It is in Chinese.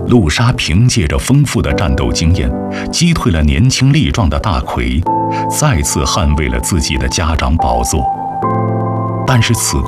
陆莎凭借着丰富的战斗经验，击退了年轻力壮的大奎，再次捍卫了自己的家长宝座。但是此刻